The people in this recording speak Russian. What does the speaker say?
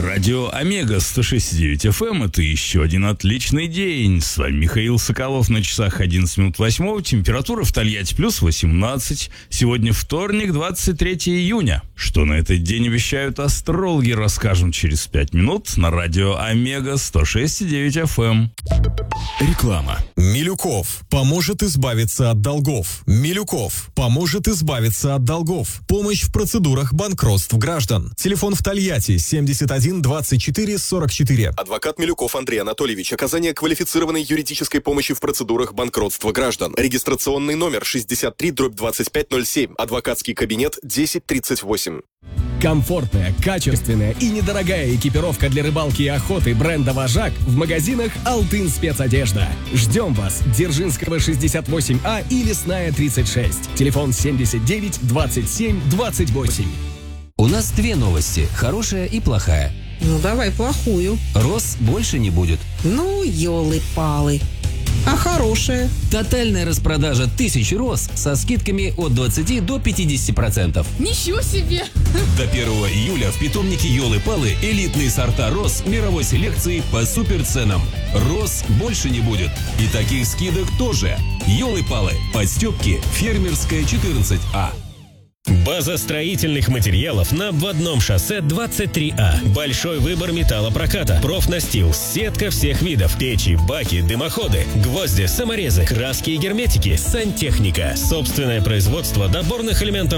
Радио Омега 106.9 FM – это еще один отличный день. С вами Михаил Соколов, на часах 11 минут 8. Температура в Тольятти плюс 18. Сегодня вторник, 23 июня. Что на этот день обещают астрологи, расскажем через 5 минут на радио Омега 106.9 FM. Реклама. Милюков поможет избавиться от долгов. Милюков поможет избавиться от долгов. Помощь в процедурах банкротств граждан. Телефон в Тольятти 71 24 44. Адвокат Милюков Андрей Анатольевич. Оказание квалифицированной юридической помощи в процедурах банкротства граждан. Регистрационный номер 63/2507. Адвокатский кабинет 1038. Комфортная, качественная и недорогая экипировка для рыбалки и охоты бренда «Вожак» в магазинах «Алтын Спецодежда». Ждем вас. Дзержинского 68А и Лесная 36. Телефон 79 27 28. У нас две новости, хорошая и плохая. Ну, давай плохую. Роз больше не будет. Ну, елы-палы. А хорошая? Тотальная распродажа 1000 роз со скидками от 20 до 50%. Ничего себе! До 1 июля в питомнике Ёлы-Палы элитные сорта роз мировой селекции по суперценам. Роз больше не будет. И таких скидок тоже. Ёлы-Палы. Подстёпки. Фермерская 14А. База строительных материалов на обводном шоссе 23А. Большой выбор металлопроката, профнастил, сетка всех видов, печи, баки, дымоходы, гвозди, саморезы, краски и герметики, сантехника, собственное производство доборных элементов